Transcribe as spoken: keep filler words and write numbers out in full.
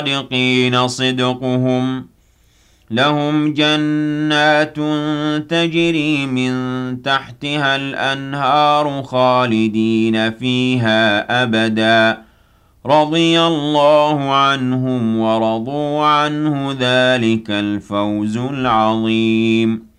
الصادقين صدقهم لهم جنات تجري من تحتها الأنهار خالدين فيها أبدا رضي الله عنهم ورضوا عنه ذلك الفوز العظيم